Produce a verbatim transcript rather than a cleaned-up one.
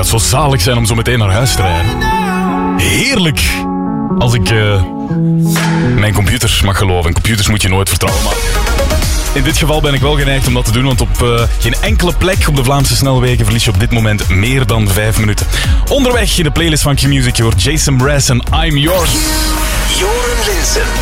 het zou zalig zijn om zo meteen naar huis te rijden. Heerlijk! Als ik uh, mijn computers mag geloven. Computers moet je nooit vertrouwen, maar... In dit geval ben ik wel geneigd om dat te doen, want op uh, geen enkele plek op de Vlaamse snelwegen verlies je op dit moment meer dan vijf minuten. Onderweg in de playlist van Q-Music, je hoort Jason Mraz en I'm Yours. Joren Linsen.